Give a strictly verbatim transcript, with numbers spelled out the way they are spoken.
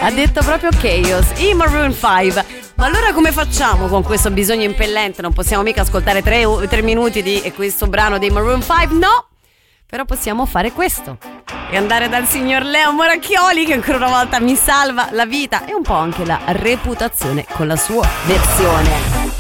ha detto proprio Chaos, i Maroon cinque. Ma allora come facciamo con questo bisogno impellente? Non possiamo mica ascoltare tre, tre minuti di questo brano dei Maroon cinque, no! Però possiamo fare questo e andare dal signor Leo Moracchioli, che ancora una volta mi salva la vita e un po' anche la reputazione con la sua versione.